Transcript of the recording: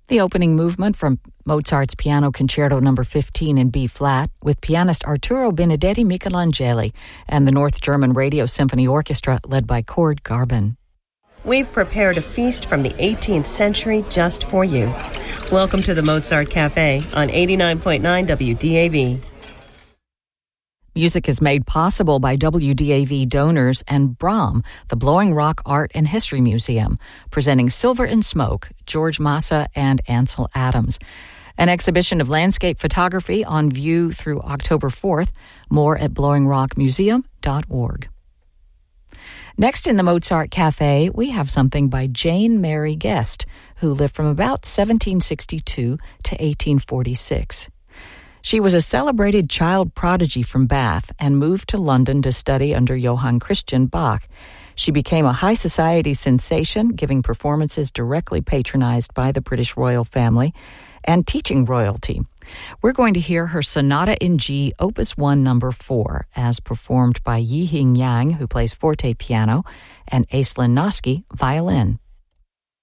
The opening movement from Mozart's Piano Concerto No. 15 in B-flat with pianist Arturo Benedetti Michelangeli and the North German Radio Symphony Orchestra led by Cord Garben. We've prepared a feast from the 18th century just for you. Welcome to the Mozart Cafe on 89.9 WDAV. Music is made possible by WDAV donors and BRAM, the Blowing Rock Art and History Museum, presenting Silver and Smoke, George Massa and Ansel Adams. An exhibition of landscape photography on view through October 4th. More at blowingrockmuseum.org. Next in the Mozart Cafe, we have something by Jane Mary Guest, who lived from about 1762 to 1846. She was a celebrated child prodigy from Bath and moved to London to study under Johann Christian Bach. She became a high society sensation, giving performances directly patronized by the British royal family and teaching royalty. We're going to hear her Sonata in G, Opus 1, No. 4, as performed by Yihing Yang, who plays forte piano, and Aislinn Noske, violin.